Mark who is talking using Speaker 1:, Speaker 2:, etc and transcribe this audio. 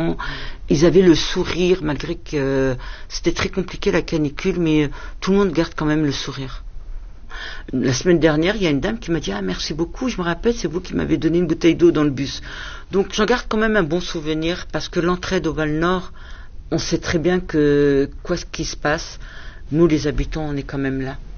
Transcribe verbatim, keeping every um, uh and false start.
Speaker 1: gens, ils avaient le sourire, malgré que euh, c'était très compliqué la canicule, mais euh, tout le monde garde quand même le sourire. La semaine dernière, il y a une dame qui m'a dit « Ah, merci beaucoup, je me rappelle, c'est vous qui m'avez donné une bouteille d'eau dans le bus. » Donc j'en garde quand même un bon souvenir, parce que l'entraide au Val-Nord, on sait très bien que quoi qu'il se passe, nous les habitants, on est quand même là.